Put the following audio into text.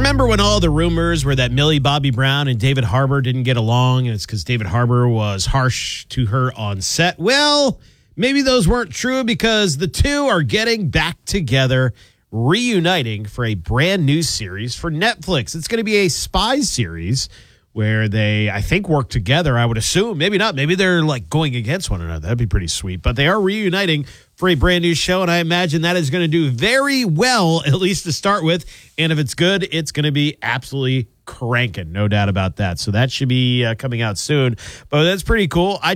remember when all the rumors were that Millie Bobby Brown and David Harbour didn't get along, and it's because David Harbour was harsh to her on set? Well, maybe those weren't true because the two are getting back together, reuniting for a brand new series for Netflix. It's going to be a spy series where they, I think, work together, I would assume. Maybe not. Maybe they're like going against one another. That'd be pretty sweet. But they are reuniting for a brand new show, and I imagine that is going to do very well, at least to start with. And if it's good, it's going to be absolutely cranking. No doubt about that. So that should be coming out soon. But that's pretty cool.